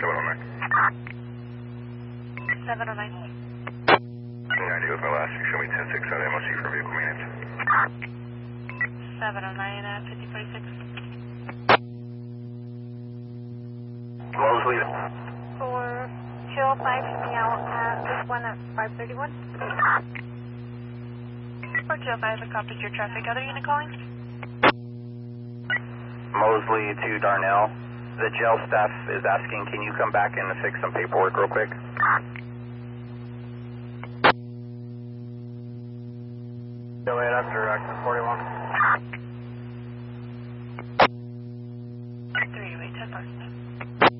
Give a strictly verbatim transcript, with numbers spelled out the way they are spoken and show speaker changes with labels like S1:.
S1: seven oh nine.
S2: seven oh nine.
S1: ninety with my last. Show me ten six on M O C for vehicle maintenance.
S2: seven oh nine, uh, fifty forty-six.
S1: Mosley.
S2: For two oh five, coming out at this one at five thirty-one. For two oh five, I copied your traffic. Other unit calling?
S3: Mosley to Darnell. The jail staff is asking, can you come back and fix some paperwork real quick?
S1: Go ahead after exit forty-one.